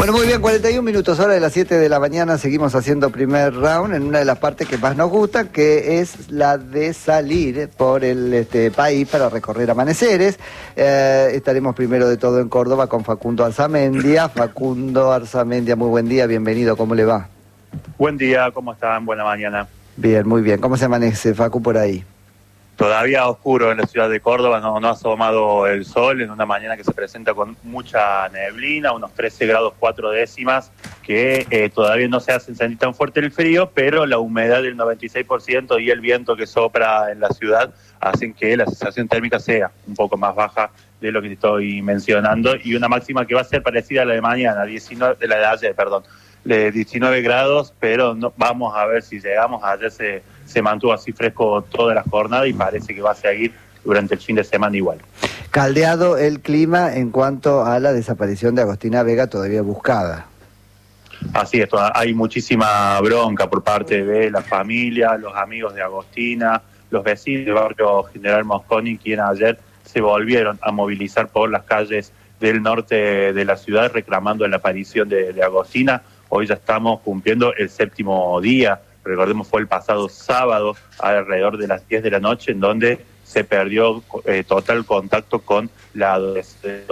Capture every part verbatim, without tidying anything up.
Bueno, muy bien, cuarenta y un minutos, hora de las siete de la mañana, seguimos haciendo primer round en una de las partes que más nos gustan, que es la de salir por el este, país para recorrer amaneceres. Eh, estaremos primero de todo en Córdoba con Facundo Arzamendia. Facundo Arzamendia, muy buen día, bienvenido, ¿cómo le va? Buen día, ¿cómo están? Buena mañana. Bien, muy bien, ¿cómo se amanece, Facu, por ahí? Todavía oscuro en la ciudad de Córdoba, no, no ha asomado el sol en una mañana que se presenta con mucha neblina, unos trece grados cuatro décimas, que eh, todavía no se hacen sentir tan fuerte el frío, pero la humedad del noventa y seis por ciento y el viento que sopla en la ciudad hacen que la sensación térmica sea un poco más baja de lo que te estoy mencionando, y una máxima que va a ser parecida a la de mañana, diecinueve, de la de ayer, perdón, de diecinueve grados, pero no, vamos a ver si llegamos. Ayer se, se mantuvo así fresco toda la jornada y parece que va a seguir durante el fin de semana igual. Caldeado el clima en cuanto a la desaparición de Agostina Vega, todavía buscada. Así es, hay muchísima bronca por parte de la familia, los amigos de Agostina, los vecinos del barrio General Mosconi, quienes ayer se volvieron a movilizar por las calles del norte de la ciudad reclamando la aparición de, de Agostina. Hoy ya estamos cumpliendo el séptimo día, recordemos fue el pasado sábado alrededor de las diez de la noche en donde se perdió eh, total contacto con la adolescente.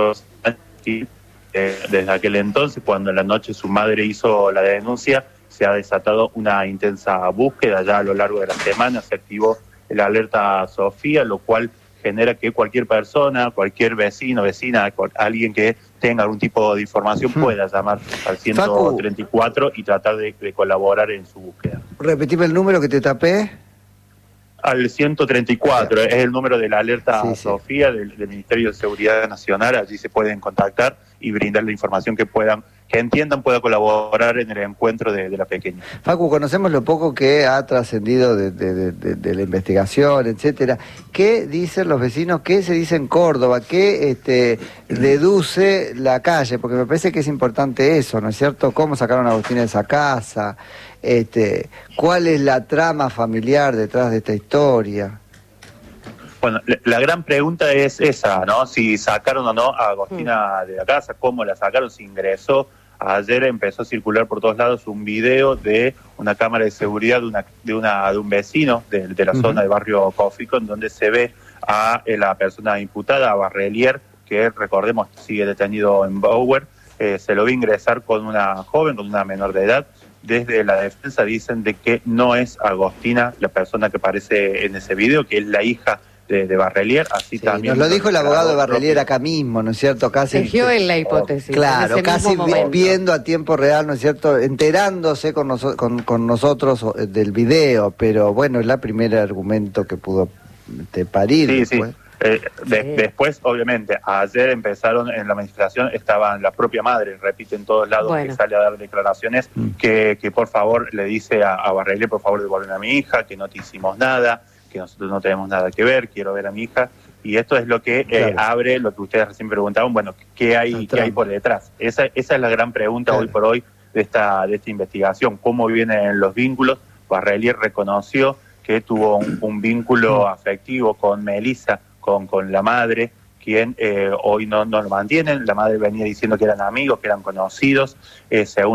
Eh, desde aquel entonces, cuando en la noche su madre hizo la denuncia, se ha desatado una intensa búsqueda. Ya a lo largo de la semana se activó el alerta Sofía, lo cual genera que cualquier persona, cualquier vecino, vecina, alguien que tenga algún tipo de información pueda llamar al ciento treinta y cuatro y tratar de, de colaborar en su búsqueda. Repetime el número que te tapé. Al ciento treinta y cuatro, es el número de la alerta sí, Sofía sí. Del, del Ministerio de Seguridad Nacional. Allí se pueden contactar y brindar la información que puedan, que entiendan pueda colaborar en el encuentro de, de la pequeña. Facu, conocemos lo poco que ha trascendido de, de, de, de la investigación, etcétera. ¿Qué dicen los vecinos? ¿Qué se dice en Córdoba? ¿Qué este, deduce la calle? Porque me parece que es importante eso, ¿no es cierto? ¿Cómo sacaron a Agostina de esa casa? Este, ¿cuál es la trama familiar detrás de esta historia? Bueno, la, la gran pregunta es esa, ¿no? Si sacaron o no a Agostina de la casa, cómo la sacaron, si ingresó. Ayer empezó a circular por todos lados un video de una cámara de seguridad de una de una de un vecino de, de la uh-huh. zona del barrio Cófico, en donde se ve a la persona imputada, a Barrelier, que recordemos sigue detenido en Bower. Eh, se lo ve ingresar con una joven, con una menor de edad. Desde la defensa dicen de que no es Agostina la persona que aparece en ese video, que es la hija de, de Barrelier. Así sí, también nos lo dijo el abogado de Barrelier acá mismo, ¿no es cierto? Casi Tejió en la hipótesis. Claro, casi viendo a tiempo real, ¿no es cierto? Enterándose con, noso con, con nosotros del video, pero bueno, es el primer argumento que pudo te parir. Sí, después. sí. Eh, de, sí. Después, obviamente, ayer empezaron en la manifestación, estaban la propia madre, repite en todos lados, bueno. que sale a dar declaraciones, mm. que, que por favor le dice a, a Barrelier, por favor devuelven a mi hija, que no te hicimos nada, que nosotros no tenemos nada que ver, quiero ver a mi hija. Y esto es lo que eh, claro. abre lo que ustedes recién preguntaban, bueno, ¿qué hay, ¿qué hay por detrás? Esa, esa es la gran pregunta claro. hoy por hoy de esta, de esta investigación, cómo vienen los vínculos. Barrelier reconoció que tuvo un, un vínculo afectivo con Melissa, Con, con la madre, quien eh, hoy no, no lo mantienen. La madre venía diciendo que eran amigos, que eran conocidos, eh, según